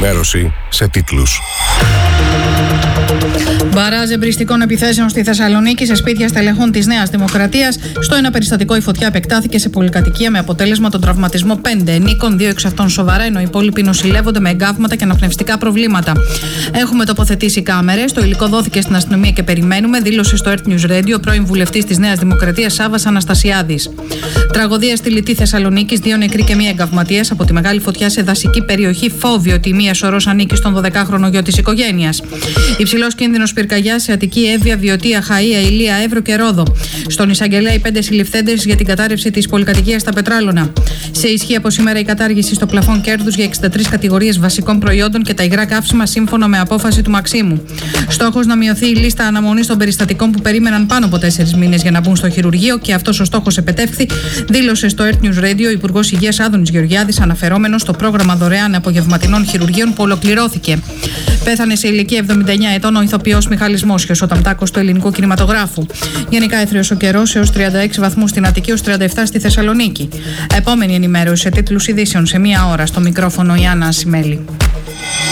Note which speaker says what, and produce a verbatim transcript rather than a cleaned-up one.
Speaker 1: ενημέρωση σε τίτλους.
Speaker 2: Μπαράζ εμπριστικών επιθέσεων στη Θεσσαλονίκη σε σπίτια στελεχών της Νέας Δημοκρατίας. Στο ένα περιστατικό η φωτιά επεκτάθηκε σε πολυκατοικία με αποτέλεσμα τον τραυματισμό πέντε ενίκων, δύο εξ αυτών σοβαρά, ενώ οι υπόλοιποι νοσηλεύονται με εγκάβματα και αναπνευστικά προβλήματα. Έχουμε τοποθετήσει κάμερες. Το υλικό δόθηκε στην αστυνομία και περιμένουμε, δήλωσε στο Earth News Radio ο πρώην βουλευτής της Νέας Δημοκρατίας Σάββας Αναστασιάδης. Τραγωδία στη Λιτή Θεσσαλονίκης, δύο νεκροί και μία εγκαυματίας από τη μεγάλη φωτιά σε δασική περιοχή Φόβιο. Ότι μία σωρός ανήκει στον δωδεκάχρονο γιο της οικογένειας. Υψηλός κίνδυνος πυρκαγιά σε Αττική, Εύβοια, Βιωτία, Χαΐα, Ηλία, Εύρο και Ρόδο. Στον εισαγγελέα οι πέντε συλληφθέντες για την κατάρρευση της πολυκατοικίας στα Πετράλωνα. Σε ισχύ από σήμερα η κατάργηση στο πλαφόν κέρδους για εξήντα τρεις κατηγορίες βασικών προϊόντων και τα υγρά καύσιμα σύμφωνα με απόφαση του Μαξίμου. Στόχος να μειωθεί η λίστα αναμονής των περιστατικών που περίμεναν πάνω από τέσσερις μήνες για να μπουν στο χειρουργείο και αυτός ο στόχος επετεύχθη, δήλωσε στο Earth News Radio ο Υπουργός Υγείας Άδωνης Γεωργιάδης, αναφερόμενος στο πρόγραμμα δωρεάν απογευματινών χειρουργείων που ολοκληρώθηκε. Πέθανε σε ηλικία εβδομήντα εννιά ετών ο ηθοποιός Μιχάλης Μόσχιος, ο ταμτάκος του ελληνικού κινηματογράφου. Γενικά έθριος ο καιρός έως τριάντα έξι βαθμούς στην Αττική, έως τριάντα επτά στη Θεσσαλονίκη. Επόμενη ενημέρωση σε τίτλους ειδήσεων σε μία ώρα. Στο μικρόφωνο η Άννα Ασημέλη.